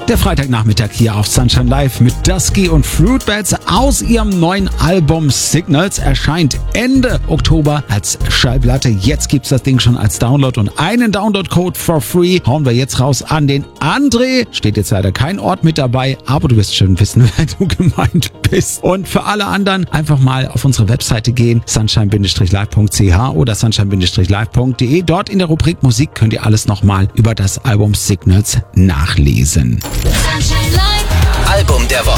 Der Freitagnachmittag hier auf Sunshine Live mit Dusky und Fruit Bats aus ihrem neuen Album Signals. Erscheint Ende Oktober als Schallplatte. Jetzt gibt's das Ding schon als Download und einen Download-Code for free hauen wir jetzt raus an den André. Steht jetzt leider kein Ort mit dabei, aber du wirst schon wissen, wer du gemeint bist. Und für alle anderen einfach mal auf unsere Webseite gehen, sunshine-live.ch oder sunshine-live.de. Dort in der Rubrik Musik könnt ihr alles nochmal über das Album Signals nachlesen. Album der Woche.